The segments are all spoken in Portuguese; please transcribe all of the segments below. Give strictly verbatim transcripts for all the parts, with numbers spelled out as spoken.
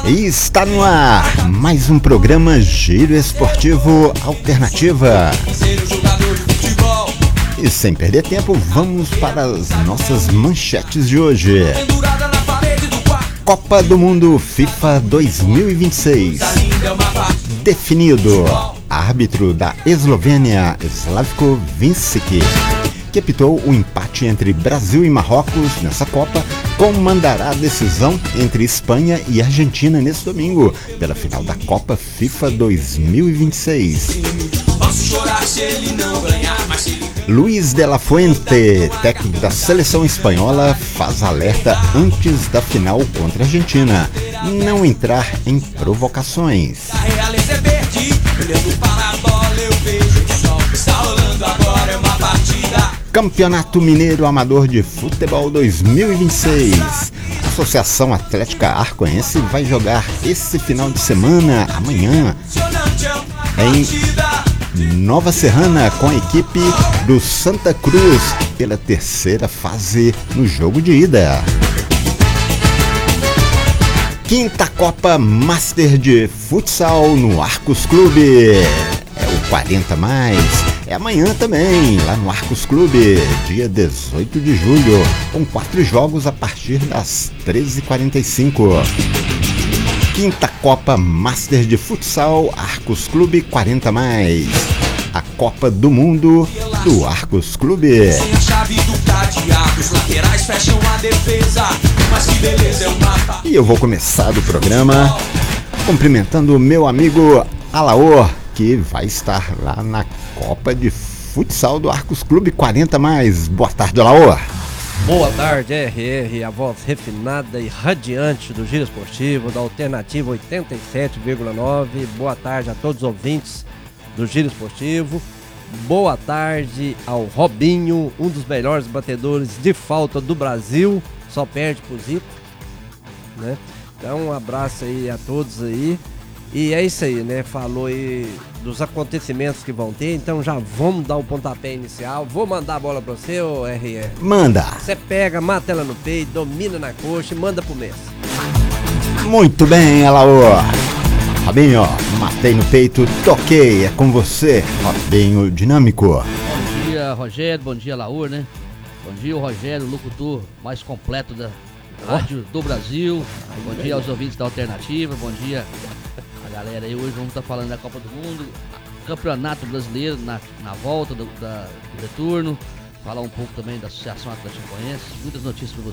E está no ar mais um programa Giro Esportivo Alternativa. E sem perder tempo, vamos para as nossas manchetes de hoje. Copa do Mundo FIFA dois mil e vinte e seis. Definido. Árbitro da Eslovênia, Slavko Vincic, que apitou o empate entre Brasil e Marrocos nessa Copa, comandará a decisão entre Espanha e Argentina nesse domingo, pela final da Copa FIFA dois mil e vinte e seis. Luis de la Fuente, técnico da seleção espanhola, faz alerta antes da final contra a Argentina: não entrar em provocações. Campeonato Mineiro Amador de Futebol dois mil e vinte e seis. A Associação Atlética Arcoense vai jogar esse final de semana, amanhã, em Nova Serrana, com a equipe do Santa Cruz, pela terceira fase no jogo de ida. Quinta Copa Master de Futsal no Arcos Clube. É o quarenta mais. É amanhã também, lá no Arcos Clube, dia dezoito de julho, com quatro jogos a partir das treze e quarenta e cinco. Quinta Copa Master de Futsal, Arcos Clube quarenta mais. A Copa do Mundo do Arcos Clube. E eu vou começar o programa cumprimentando o meu amigo Alaor, que vai estar lá na Copa de Futsal do Arcos Clube quarenta mais. Boa tarde, Alaor. Boa tarde, R R, a voz refinada e radiante do Giro Esportivo, da Alternativa oitenta e sete vírgula nove. Boa tarde a todos os ouvintes do Giro Esportivo. Boa tarde ao Robinho, um dos melhores batedores de falta do Brasil, só perde pro Zico, né? Então um abraço aí a todos aí. E é isso aí, né? Falou aí dos acontecimentos que vão ter, então já vamos dar o pontapé inicial. Vou mandar a bola pra você, ô R R. Manda! Você pega, mata ela no peito, domina na coxa e manda pro Messi. Muito bem, Alaor. Robinho, matei no peito, toquei, é com você, Robinho Dinâmico. Bom dia, Rogério, bom dia, Laur, né? Bom dia, o Rogério, o locutor mais completo da rádio do Brasil. Bom dia aos ouvintes da Alternativa, bom dia a galera aí. Hoje vamos estar falando da Copa do Mundo, Campeonato Brasileiro na, na volta do, da, do retorno, falar um pouco também da Associação Atlética Arcoense, muitas notícias para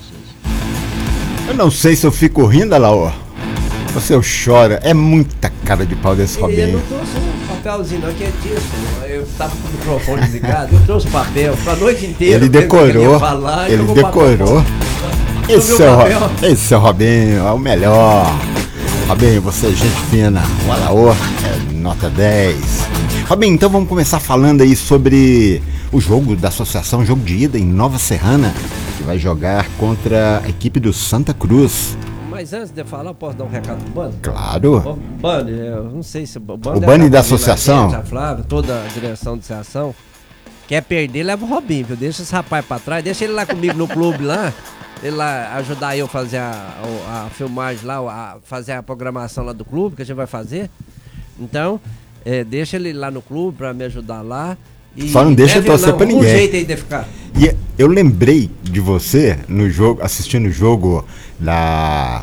vocês. Eu não sei se eu fico rindo, Alaor, ou se eu choro, é muita cara de pau desse Robinho. Eu não trouxe um papelzinho não, que é disso, eu tava com o microfone desligado, eu trouxe o papel pra noite inteira. Ele decorou, falar, ele decorou. Esse é, o, esse é o Robinho, é o melhor. Robinho, você é gente fina, o Alaor é nota dez. Robinho, então vamos começar falando aí sobre o jogo da associação, jogo de ida em Nova Serrana, que vai jogar contra a equipe do Santa Cruz. Mas antes de falar, eu posso dar um recado pro Bani? Claro. O Bani, eu não sei se o Bani... O Bani da associação? A Flávia, toda a direção da associação. Quer perder, leva o Robinho, viu? Deixa esse rapaz pra trás, deixa ele lá comigo no clube lá. Ele lá ajudar eu a fazer a, a, a filmagem lá, a fazer a programação lá do clube, que a gente vai fazer. Então, é, deixa ele lá no clube pra me ajudar lá. E só não deixa torcer pra ninguém. Um jeito aí de ficar. E eu lembrei de você no jogo, assistindo o jogo da...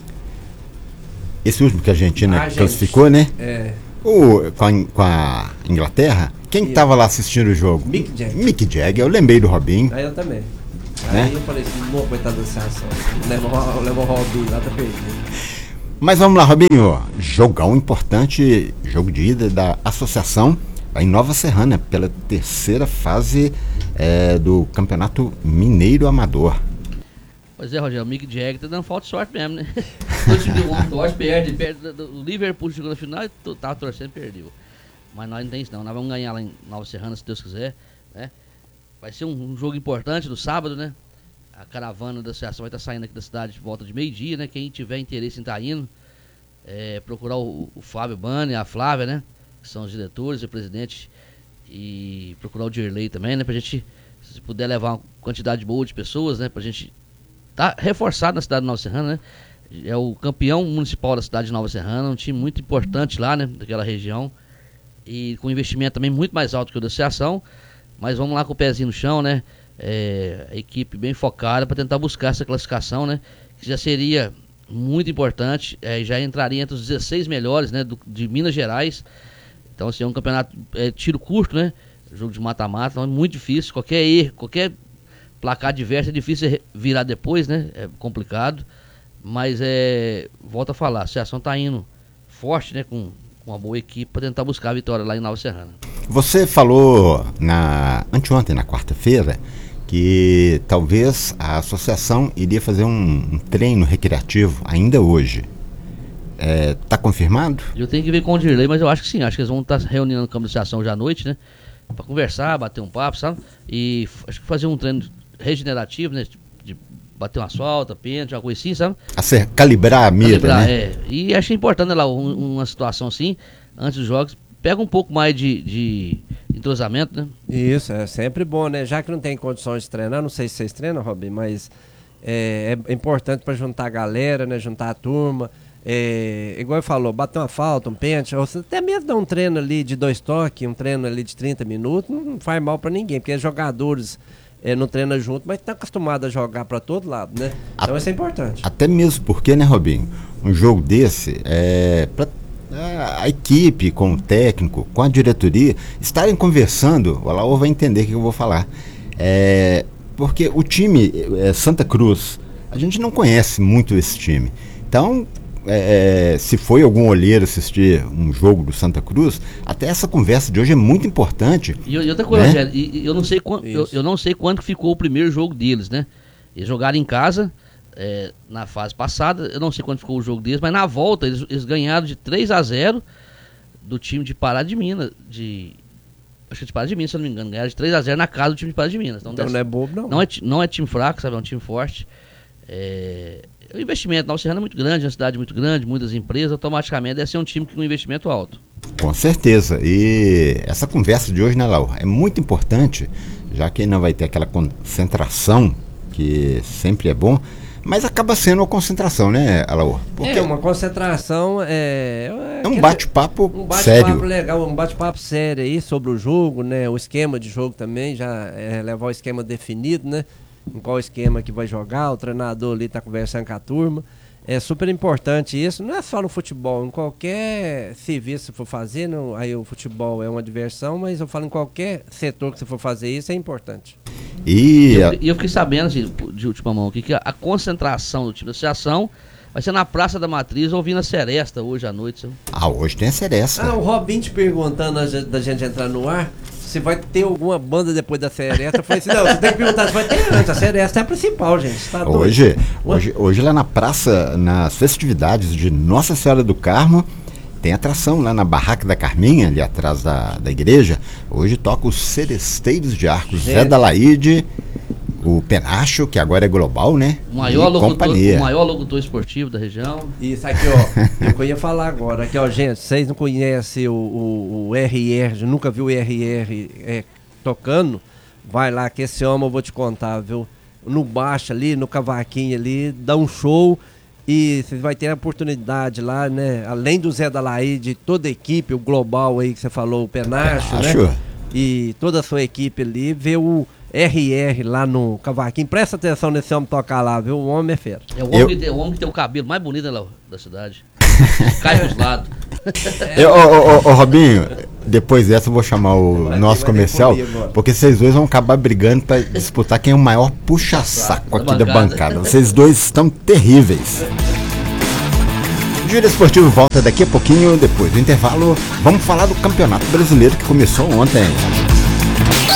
Esse último que a Argentina ah, classificou, gente, né? É. O, com, a, com a Inglaterra. Quem e tava lá assistindo o jogo? Mick Jagger. Mick Jagger, eu lembrei do Robinho. Aí eu também. Né? Aí eu falei assim, não, coitado da associação. Leva o Robinho lá, tá perdido. Mas vamos lá, Robinho. Jogão importante, jogo de ida da associação, vai em Nova Serrana, pela terceira fase é, do Campeonato Mineiro Amador. Pois é, Rogério, o Mick Jagger tá dando falta de sorte mesmo, né? O Torce perde, perde, o Liverpool chegou na final e tava torcendo e perdeu. Mas nós não tem isso não, nós vamos ganhar lá em Nova Serrana, se Deus quiser, né? Vai ser um, um jogo importante no sábado, né? A caravana da associação vai estar saindo aqui da cidade de volta de meio-dia, né? Quem tiver interesse em estar indo, é, procurar o, o Fábio Bani, a Flávia, né? Que são os diretores e presidentes, e procurar o Dirley também, né? Pra gente, se puder levar uma quantidade boa de pessoas, né? Pra gente tá reforçado na cidade de Nova Serrana, né? É o campeão municipal da cidade de Nova Serrana, um time muito importante lá, né, daquela região. E com investimento também muito mais alto que o da associação. Mas vamos lá com o pezinho no chão, né? É, a equipe bem focada para tentar buscar essa classificação, né? Que já seria muito importante, é, já entraria entre os dezesseis melhores, né, do, de Minas Gerais. Então, assim, é um campeonato é, tiro curto, né? Jogo de mata-mata, então é muito difícil. Qualquer erro, qualquer placar adverso é difícil virar depois, né? É complicado. Mas, é, volto a falar, a associação está indo forte, né? Com, com uma boa equipe para tentar buscar a vitória lá em Nova Serrana. Você falou na anteontem, na quarta-feira, que talvez a associação iria fazer um, um treino recreativo ainda hoje. É, tá confirmado? Eu tenho que ver com o Dirley, mas eu acho que sim. Acho que eles vão estar reunindo no campo de associação já à noite, né? Pra conversar, bater um papo, sabe? E acho que fazer um treino regenerativo, né? De bater uma falta, pênalti, uma coisa assim, sabe? A ser, calibrar a mira, calibrar, né? É. E achei importante, né, lá, um, uma situação assim, antes dos jogos, pega um pouco mais de, de entrosamento, né? Isso, é sempre bom, né? Já que não tem condições de treinar, não sei se vocês treinam, Robin, mas é, é importante para juntar a galera, né? Juntar a turma. É, igual falou, bater uma falta, um pênalti, ou até mesmo dar um treino ali de dois toques, um treino ali de trinta minutos, não faz mal para ninguém, porque os jogadores é, não treinam junto, mas estão acostumados a jogar para todo lado, né? Então a, isso é importante. Até mesmo porque, né, Robinho, um jogo desse é para a equipe, com o técnico, com a diretoria, estarem conversando, o Alaor vai entender o que eu vou falar. É, porque o time é, Santa Cruz, a gente não conhece muito esse time. Então, é, se foi algum olheiro assistir um jogo do Santa Cruz, até essa conversa de hoje é muito importante. E, e outra coisa, né? Rogério, e, eu, não sei quando, eu, eu não sei quando ficou o primeiro jogo deles, né? Eles jogaram em casa, é, na fase passada, eu não sei quando ficou o jogo deles, mas na volta eles, eles ganharam de três a zero do time de Pará de Minas, de... Acho que de Pará de Minas, se eu não me engano, ganharam de três a zero na casa do time de Pará de Minas. Então, então dessa, não é bobo, não. Não é, não é time fraco, sabe? É um time forte. É... O investimento na Nova Serrana é muito grande, uma cidade muito grande, muitas empresas, automaticamente deve ser um time com um investimento alto. Com certeza. E essa conversa de hoje, né, Laura, é muito importante, já que não vai ter aquela concentração, que sempre é bom, mas acaba sendo uma concentração, né, Laura? Porque é, uma concentração é... É, é um bate-papo um bate sério. Papo legal, um bate-papo sério aí sobre o jogo, né, o esquema de jogo também, já é, levar o esquema definido, né? Em qual esquema que vai jogar, o treinador ali tá conversando com a turma. É super importante isso, não é só no futebol, em qualquer serviço que você for fazer, não, aí o futebol é uma diversão, mas eu falo em qualquer setor que você for fazer isso, é importante. E eu, eu fiquei sabendo, assim, de última mão aqui, que a, a concentração do time da associação vai ser na Praça da Matriz, ouvindo a Seresta hoje à noite. Sabe? Ah, hoje tem a Seresta. Ah, o Robin te perguntando da gente entrar no ar, se vai ter alguma banda depois da Seresta. Eu falei assim, não, você tem que perguntar se vai ter antes. A Seresta é a principal, gente. Tá hoje, hoje, hoje lá na praça, nas festividades de Nossa Senhora do Carmo, tem atração lá na Barraca da Carminha, ali atrás da, da igreja. Hoje toca os Seresteiros de Arcos, gente. Zé Dalaide, o Penacho, que agora é global, né? O maior, locutor, o maior locutor esportivo da região. Isso aqui, ó. Eu ia falar agora. Aqui, ó, gente, vocês não conhecem o, o, o R R, nunca viu o R R é, tocando? Vai lá, que esse homem eu vou te contar, viu? No baixo ali, no cavaquinho ali, dá um show e você vai ter a oportunidade lá, né? Além do Zé Dalaide, toda a equipe, o global aí que você falou, o Penacho, Penacho. né? E toda a sua equipe ali, ver o R R lá no cavaquinho. Presta atenção nesse homem tocar lá, viu? O homem é fera. É o homem, Eu... que, tem, o homem que tem o cabelo mais bonito da, da cidade. Cai pros lados. Ô, ô, ô, Robinho, depois dessa eu vou chamar o vai nosso ter, comercial, porque vocês dois vão acabar brigando para disputar quem é o maior puxa-saco aqui da bancada. da bancada. Vocês dois estão terríveis. O Giro Esportivo volta daqui a pouquinho, depois do intervalo. Vamos falar do Campeonato Brasileiro que começou ontem.